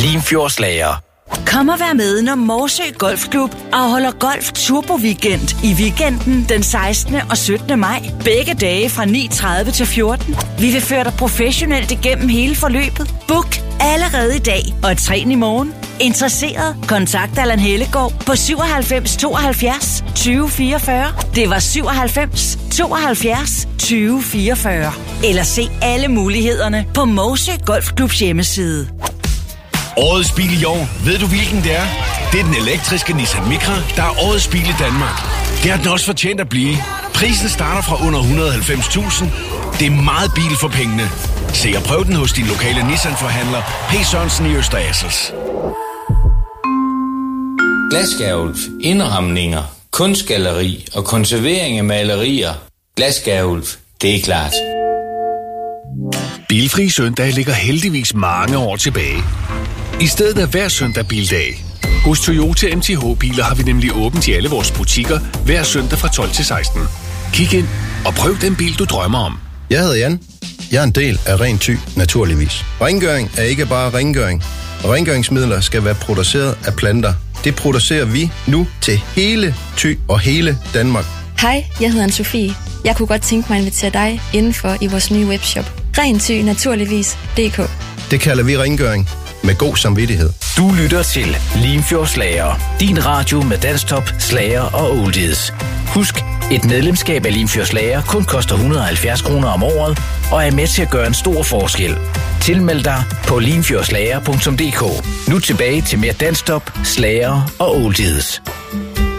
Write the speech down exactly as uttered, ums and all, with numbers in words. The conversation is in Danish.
Limfjordslager. Kom og vær med, når Morsø Golfklub afholder Golf Turbo Weekend i weekenden den sekstende og syttende maj. Begge dage fra ni tredive til fjorten. Vi vil føre dig professionelt igennem hele forløbet. Book allerede i dag og træn i morgen. Interesseret? Kontakt Allan Hellegaard på syvoghalvfems tooghalvfjerds tyve fireogfyrre. Det var syvoghalvfems tooghalvfjerds tyve fireogfyrre. Eller se alle mulighederne på Morsø Golfklubs hjemmeside. Årets bil i år, ved du hvilken det er? Det er den elektriske Nissan Micra, der er årets bil i Danmark. Det har den også fortjent at blive. Prisen starter fra under et hundrede og halvfems tusind. Det er meget bil for pengene. Se og prøv den hos din lokale Nissan-forhandler, P. Sørensen i Øster Assels. Glasskærulf, indramninger, kunstgalleri og konservering af malerier. Glasskærulf, det er klart. Bilfri søndag ligger heldigvis mange år tilbage. I stedet er hver søndag bildag. Hos Toyota M T H-biler har vi nemlig åbent i alle vores butikker hver søndag fra tolv til seksten. Kig ind og prøv den bil, du drømmer om. Jeg hedder Jan. Jeg er en del af Ren Thy, naturligvis. Rengøring er ikke bare rengøring. Rengøringsmidler skal være produceret af planter. Det producerer vi nu til hele Thy og hele Danmark. Hej, jeg hedder Anne-Sophie. Jeg kunne godt tænke mig at invitere dig indenfor i vores nye webshop. Ren Thy, naturligvis punktum d k. Det kalder vi rengøring med god samvittighed. Du lytter til Limfjordslager. Din radio med danstop, slager og oldies. Husk, et medlemskab af Limfjordslager kun koster et hundrede og halvfjerds kroner om året og er med til at gøre en stor forskel. Tilmeld dig på limfjordslager punktum d k. Nu tilbage til mere danstop, slager og oldies.